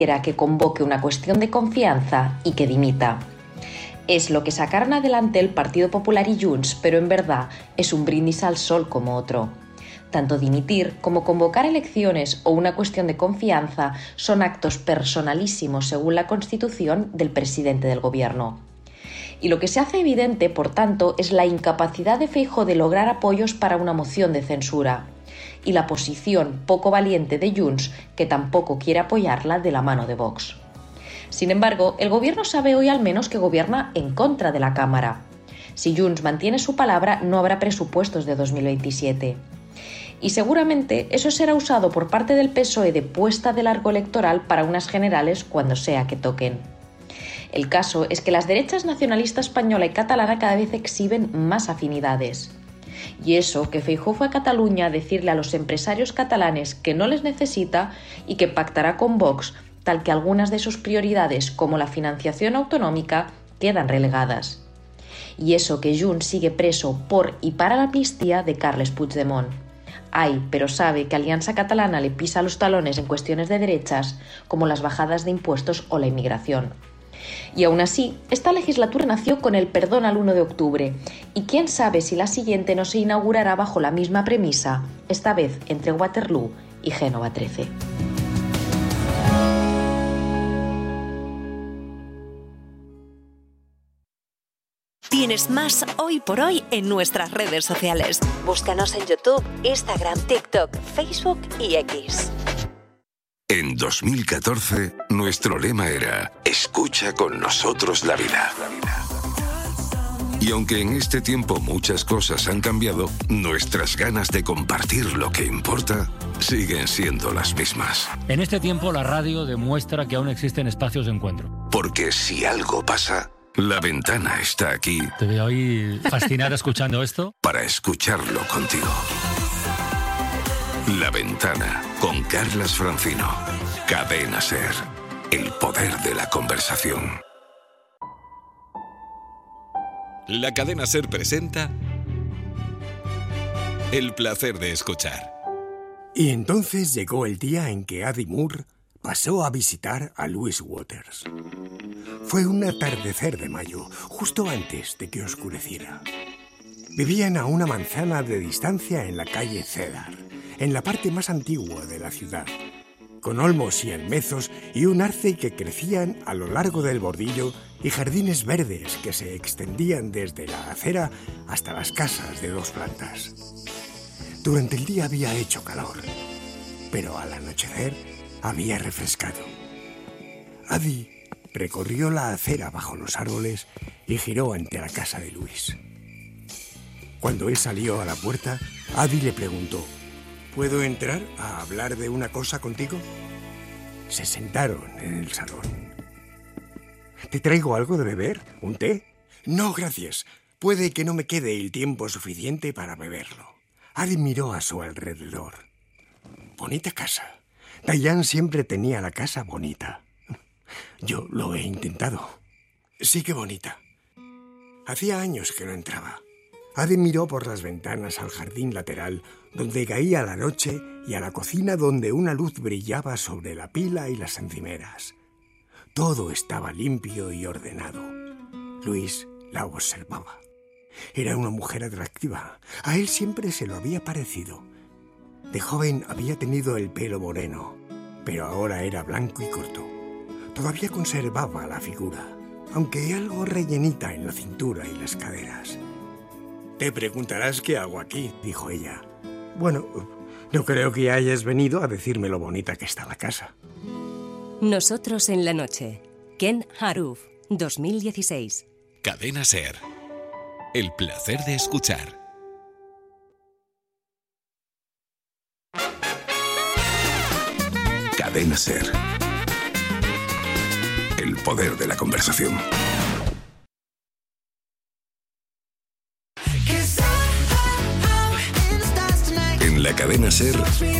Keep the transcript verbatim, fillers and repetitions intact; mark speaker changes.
Speaker 1: Era que convoque una cuestión de confianza y que dimita. Es lo que sacaron adelante el Partido Popular y Junts, pero en verdad es un brindis al sol como otro. Tanto dimitir como convocar elecciones o una cuestión de confianza son actos personalísimos según la Constitución del presidente del Gobierno. Y lo que se hace evidente, por tanto, es la incapacidad de Feijóo de lograr apoyos para una moción de censura y la posición poco valiente de Junts, que tampoco quiere apoyarla de la mano de Vox. Sin embargo, el Gobierno sabe hoy al menos que gobierna en contra de la Cámara. Si Junts mantiene su palabra, no habrá presupuestos de dos mil veintisiete. Y seguramente eso será usado por parte del P S O E de puesta de largo electoral para unas generales cuando sea que toquen. El caso es que las derechas nacionalista española y catalana cada vez exhiben más afinidades. Y eso que Feijóo fue a Cataluña a decirle a los empresarios catalanes que no les necesita y que pactará con Vox, tal que algunas de sus prioridades, como la financiación autonómica, quedan relegadas. Y eso que Junts sigue preso por y para la amnistía de Carles Puigdemont. Ay, pero sabe que Alianza Catalana le pisa los talones en cuestiones de derechas, como las bajadas de impuestos o la inmigración. Y aún así, esta legislatura nació con el perdón al uno de octubre, y quién sabe si la siguiente no se inaugurará bajo la misma premisa, esta vez entre Waterloo y Génova trece.
Speaker 2: Tienes más Hoy por Hoy en nuestras redes sociales. Búscanos en YouTube, Instagram, TikTok, Facebook y X.
Speaker 3: En dos mil catorce, nuestro lema era «Escucha con nosotros la vida». Y aunque en este tiempo muchas cosas han cambiado, nuestras ganas de compartir lo que importa siguen siendo las mismas.
Speaker 4: En este tiempo, la radio demuestra que aún existen espacios de encuentro.
Speaker 3: Porque si algo pasa, La Ventana está aquí.
Speaker 4: Te veo ahí fascinada escuchando esto.
Speaker 3: Para escucharlo contigo. La Ventana, con Carlas Francino. Cadena SER. El poder de la conversación.
Speaker 5: La Cadena SER presenta El placer de escuchar.
Speaker 6: Y entonces llegó el día en que Addie Moore pasó a visitar a Louise Waters. Fue un atardecer de mayo, justo antes de que oscureciera. Vivían a una manzana de distancia en la calle Cedar, en la parte más antigua de la ciudad, con olmos y almezos y un arce que crecían a lo largo del bordillo y jardines verdes que se extendían desde la acera hasta las casas de dos plantas. Durante el día había hecho calor, pero al anochecer había refrescado. Addie recorrió la acera bajo los árboles y giró ante la casa de Luis. Cuando él salió a la puerta, Addie le preguntó: ¿Puedo entrar a hablar de una cosa contigo? Se sentaron en el salón. ¿Te traigo algo de beber? ¿Un té? No, gracias. Puede que no me quede el tiempo suficiente para beberlo. Addie miró a su alrededor. Bonita casa. Diane siempre tenía la casa bonita. Yo lo he intentado. Sí que bonita. Hacía años que no entraba. Addie miró por las ventanas al jardín lateral, donde caía la noche, y a la cocina donde una luz brillaba sobre la pila y las encimeras. Todo estaba limpio y ordenado. Luis la observaba. Era una mujer atractiva. A él siempre se lo había parecido. De joven había tenido el pelo moreno, pero ahora era blanco y corto. Todavía conservaba la figura, aunque algo rellenita en la cintura y las caderas. «Te preguntarás qué hago aquí», dijo ella. «Bueno, no creo que hayas venido a decirme lo bonita que está la casa».
Speaker 2: Nosotros en la noche. Ken Haruf, dos mil dieciséis.
Speaker 5: Cadena SER. El placer de escuchar.
Speaker 3: Cadena SER. El poder de la conversación. En la Cadena SER,